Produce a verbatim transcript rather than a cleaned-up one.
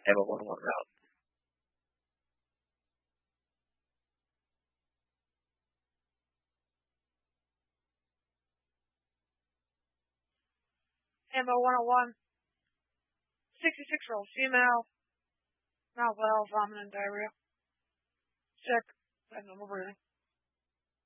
Ammo one one route. Ammo one oh one. sixty-six year old female. Not well, vomiting, diarrhea. Sick. Abnormal breathing.